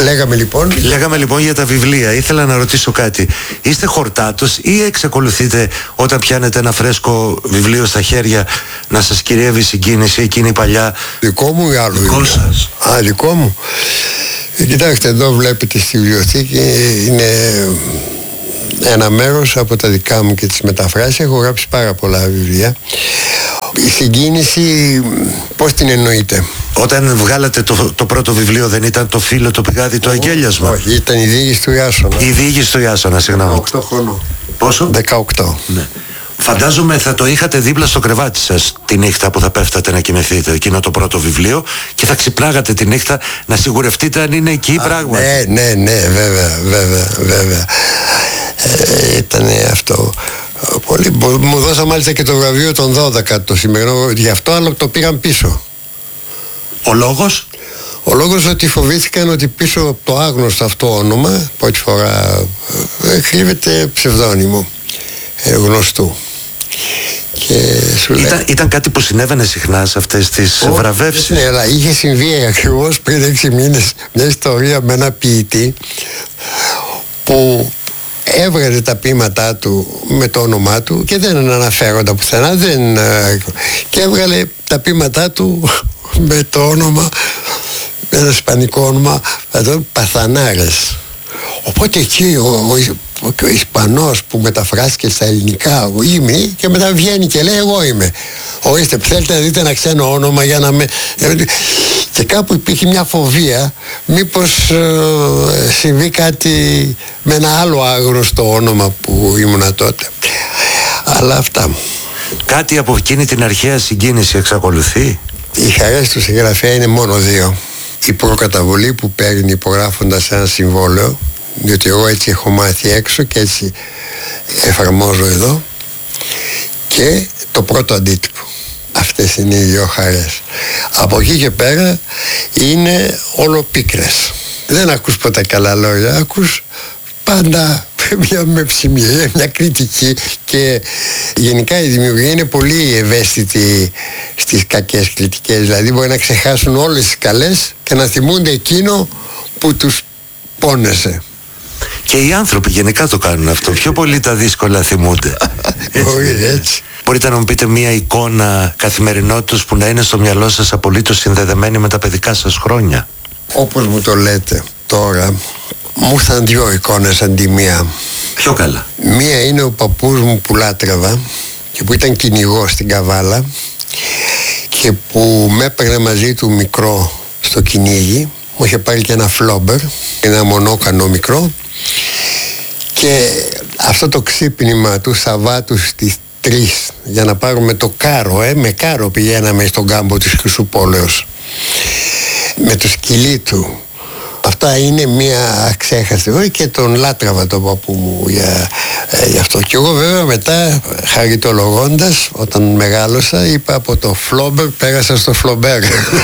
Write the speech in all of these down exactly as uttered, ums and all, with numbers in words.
Λέγαμε λοιπόν. Λέγαμε λοιπόν για τα βιβλία. Ήθελα να ρωτήσω κάτι. Είστε χορτάτος ή εξακολουθείτε όταν πιάνετε ένα φρέσκο βιβλίο στα χέρια να σας κυριεύει συγκίνηση εκείνη η παλιά? Δικό μου ή άλλο? Δικό σας. Α, δικό μου. Ε, κοιτάξτε, εδώ βλέπετε στη βιβλιοθήκη είναι ένα μέρος από τα δικά μου και τις μεταφράσεις. Έχω γράψει πάρα πολλά βιβλία. Η συγκίνηση πώς την εννοείτε? Όταν βγάλατε το, το πρώτο βιβλίο δεν ήταν το Φίλο, το πηγάδι, το αγγέλιασμα? Όχι, ήταν η διήγηση του Ιάσονα. Η διήγηση του Ιάσονα, συγγνώμη. δεκαοκτώ χρονών. Πόσο? δεκαοκτώ. Ναι. Φαντάζομαι θα το είχατε δίπλα στο κρεβάτι σας τη νύχτα που θα πέφτατε να κοιμηθείτε, εκείνο το πρώτο βιβλίο, και θα ξυπνάγατε τη νύχτα να σιγουρευτείτε αν είναι εκεί πράγματι. Ναι, ναι, ναι, βέβαια, βέβαια, βέβαια. Ε, ήταν αυτό. Πολύ, μου δώσα μάλιστα και το βραβείο των δώδεκα το σημερινό γι' αυτό, αλλά το πήγαν πίσω. Ο λόγος? Ο λόγος ότι φοβήθηκαν ότι πίσω από το άγνωστο αυτό όνομα, πρώτη φορά, ε, κρύβεται ψευδόνυμο ε, γνωστού. Και σου λέει, ήταν, ήταν κάτι που συνέβαινε συχνά σε αυτές τις oh, βραβεύσεις? Ναι, αλλά είχε συμβεί ακριβώς πριν έξι μήνες μια ιστορία με ένα ποιητή που έβγαζε τα ποίηματά του με το όνομά του και δεν αναφέρονταν πουθενά, δεν, και έβγαλε τα ποίηματά του με το όνομα, με ένα ισπανικό όνομα, Παθανάρες. Οπότε εκεί ο, ο, ο, ο Ισπανός που μεταφράστηκε στα ελληνικά, ο είμαι, και μετά βγαίνει και λέει εγώ είμαι. Ορίστε, θέλετε να δείτε ένα ξένο όνομα για να με... Και κάπου υπήρχε μια φοβία μήπως ε, συμβεί κάτι με ένα άλλο άγνωστο όνομα που ήμουνα τότε. Αλλά αυτά. Κάτι από εκείνη την αρχαία συγκίνηση εξακολουθεί? Οι χαρές του συγγραφέα είναι μόνο δύο. Η προκαταβολή που παίρνει υπογράφοντας ένα συμβόλαιο, διότι εγώ έτσι έχω μάθει έξω και έτσι εφαρμόζω εδώ, και το πρώτο αντίτυπο. Αυτές είναι οι δύο χαρές. Από εκεί και πέρα είναι όλο πίκρες. Δεν ακούς ποτέ καλά λόγια, ακούς πάντα μια μεψιμία, μια κριτική, και γενικά η δημιουργία είναι πολύ ευαίσθητη στις κακές κριτικές. Δηλαδή μπορεί να ξεχάσουν όλες τις καλές και να θυμούνται εκείνο που τους πόνεσε. Και οι άνθρωποι γενικά το κάνουν αυτό. Πιο πολύ τα δύσκολα θυμούνται. Όχι, έτσι. Μπορείτε να μου πείτε μια εικόνα καθημερινότητας που να είναι στο μυαλό σας απολύτως συνδεδεμένη με τα παιδικά σας χρόνια? Όπως μου το λέτε τώρα, μου ήρθαν δυο εικόνες αντί μία. Πιο καλά. Μία είναι ο παππούς μου που λάτρευα και που ήταν κυνηγός στην Καβάλα και που με έπαιρνε μαζί του μικρό στο κυνήγι. Μου είχε πάρει και ένα φλόμπερ, ένα μονόκανο μικρό, και αυτό το ξύπνημα του Σαββάτου στις τρεις για να πάρουμε το κάρο, ε, με κάρο πηγαίναμε στον κάμπο της Χρυσουπόλεως με το σκυλί του. Αυτά είναι μια αξέχαστη, και τον λάτραβα τον παππού μου για, ε, για αυτό. Και εγώ βέβαια μετά, χαριτολογώντας, όταν μεγάλωσα, είπα από το φλόμπερ πέρασα στο φλομπέρ.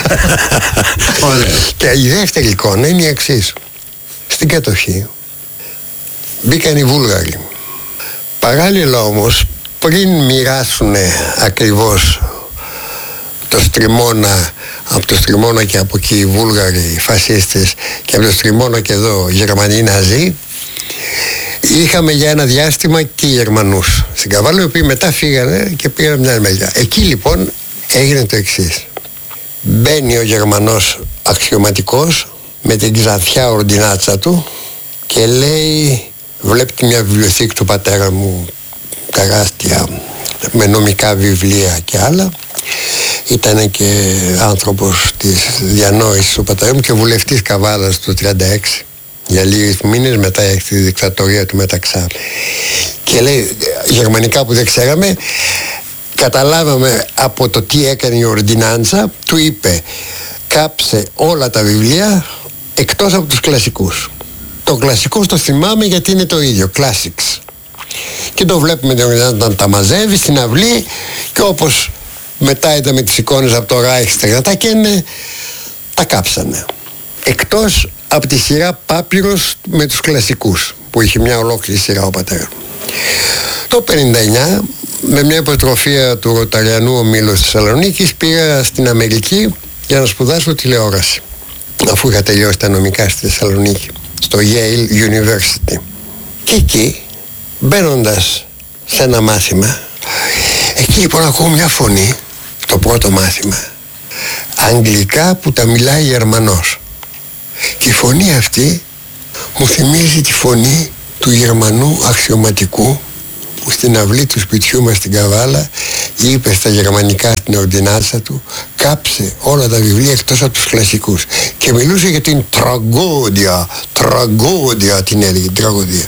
Και η δεύτερη εικόνα είναι η εξής. Στην κατοχή μπήκαν οι Βούλγαροι. Παράλληλα όμως, πριν μοιράσουν ακριβώς το Στριμώνα, από το Στριμώνα και από εκεί οι Βούλγαροι οι φασίστες, και από το Στριμώνα και εδώ οι Γερμανοί Ναζί, είχαμε για ένα διάστημα και οι Γερμανούς στην Καβάλα, οι οποίοι μετά φύγανε και πήγαν μια μεριά. Εκεί λοιπόν έγινε το εξής. Μπαίνει ο Γερμανός αξιωματικός με την ξανθιά ορντινάτσα του και λέει, βλέπει μια βιβλιοθήκη του πατέρα μου τεράστια με νομικά βιβλία και άλλα. Ήταν και άνθρωπος της διανόησης του πατέρα μου και βουλευτής Καβάλας το τριάντα έξι. Για λίγες μήνες μετά έχει τη δικτατορία του Μεταξά. Και λέει γερμανικά που δεν ξέραμε, καταλάβαμε από το τι έκανε η ορντινάντσα, του είπε κάψε όλα τα βιβλία εκτός από τους κλασικούς. Το κλασικό το θυμάμαι γιατί είναι το ίδιο, classics. Και το βλέπουμε όταν τα μαζεύει στην αυλή, και όπως μετά ήταν με τις εικόνες από το Reichstag να τα καίνε, τα κάψανε. Εκτός από τη σειρά Πάπυρος με τους κλασικούς, που είχε μια ολόκληρη σειρά ο πατέρα. Το πενήντα εννιά, με μια υποτροφία του Ροταριανού Ομίλου της Θεσσαλονίκης, πήγα στην Αμερική για να σπουδάσω τηλεόραση. αφού είχα τελειώσει τα νομικά στη Θεσσαλονίκη, στο Yale University. Και εκεί, μπαίνοντας σε ένα μάθημα, εκεί λοιπόν ακούω μια φωνή, το πρώτο μάθημα, αγγλικά που τα μιλάει Γερμανός. Και η φωνή αυτή μου θυμίζει τη φωνή του Γερμανού αξιωματικού που στην αυλή του σπιτιού μας στην Καβάλα είπε στα γερμανικά στην ορδινάτσα του, κάψε όλα τα βιβλία εκτός από τους κλασικούς, και μιλούσε για την τραγώδια, τραγώδια την έλεγε, την τραγωδία.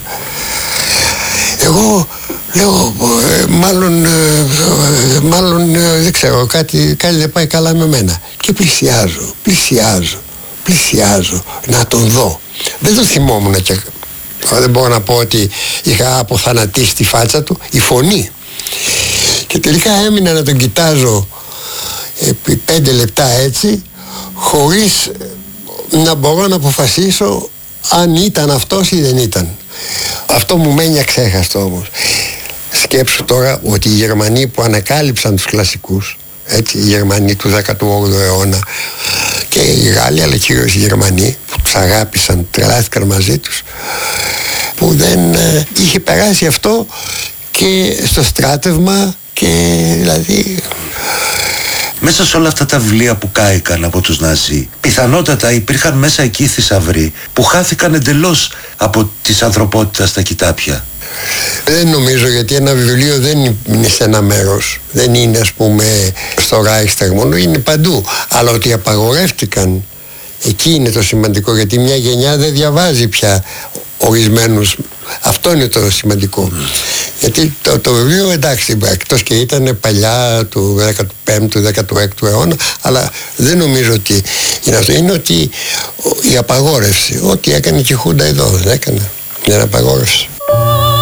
Εγώ λέω, ε, μάλλον, ε, ε, μάλλον ε, δεν ξέρω, κάτι, κάτι δεν πάει καλά με μένα. Και πλησιάζω, πλησιάζω, πλησιάζω να τον δω. Δεν τον θυμόμουν και δεν μπορώ να πω ότι είχα αποθανατήσει τη φάτσα του, η φωνή. Και τελικά έμεινα να τον κοιτάζω επί πέντε λεπτά έτσι, χωρίς να μπορώ να αποφασίσω αν ήταν αυτός ή δεν ήταν. Αυτό μου μένει αξέχαστο όμως. Σκέψου τώρα ότι οι Γερμανοί που ανακάλυψαν τους κλασικούς, έτσι, οι Γερμανοί του δέκατου όγδοου αιώνα και οι Γάλλοι, αλλά κυρίως οι Γερμανοί που τους αγάπησαν, τρελάθηκαν μαζί τους, που δεν ε, είχε περάσει αυτό και στο στράτευμα, και δηλαδή... Μέσα σε όλα αυτά τα βιβλία που κάηκαν από τους Ναζί, πιθανότατα υπήρχαν μέσα εκεί θησαυροί που χάθηκαν εντελώς από της ανθρωπότητας τα κοιτάπια. Δεν νομίζω, γιατί ένα βιβλίο δεν είναι σε ένα μέρος. Δεν είναι, ας πούμε, στο Reichstag μόνο, είναι παντού. Αλλά ότι απαγορεύτηκαν, εκεί είναι το σημαντικό, γιατί μια γενιά δεν διαβάζει πια ορισμένους. Αυτό είναι το σημαντικό. Mm. Γιατί το, το βιβλίο, εντάξει, εκτός και ήταν παλιά του δέκατου πέμπτου δέκατου έκτου αιώνα, αλλά δεν νομίζω ότι είναι αυτό. Είναι ότι η απαγόρευση, ό,τι έκανε και η Χούντα εδώ, δεν έκανε, δεν απαγόρευσε.